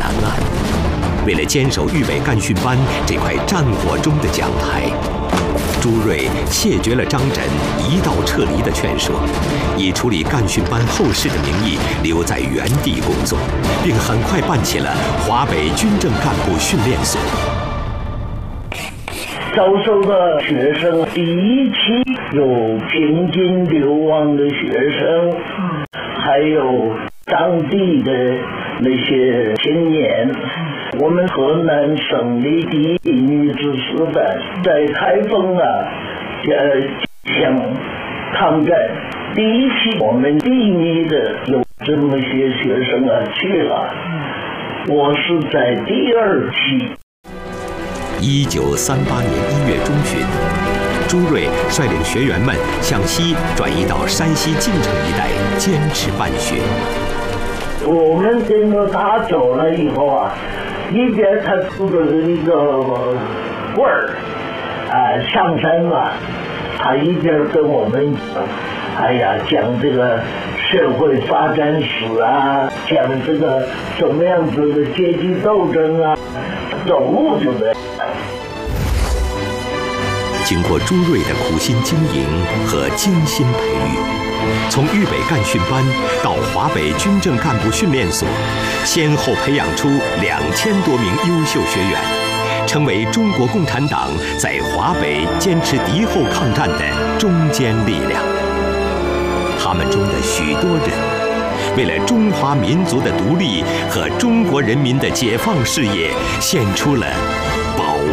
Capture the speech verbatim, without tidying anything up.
南岸。为了坚守豫北干训班这块战火中的讲台，朱瑞谢绝了张轸一道撤离的劝说，以处理干训班后事的名义留在原地工作，并很快办起了华北军政干部训练所。 招收的学生第一期有平津流亡的学生，还有当地的那些青年。我们河南省里第一女子师范在开封啊，呃，想抗战，第一期我们第一的有这么些学生啊去了，我是在第二期。 一九三八年一月中旬，朱瑞率领学员们向西转移到山西晋城一带，坚持办学。 我们跟着他走了以后啊，一边他拄着一个棍儿，啊，上山嘛，他一边跟我们，哎呀，讲这个社会发展史啊，讲这个什么样子的阶级斗争啊，走路就这样。 经过朱瑞的苦心经营和精心培育，从豫北干训班到华北军政干部训练所，先后培养出两千多名优秀学员，成为中国共产党在华北坚持敌后抗战的中坚力量。他们中的许多人，为了中华民族的独立和中国人民的解放事业，献出了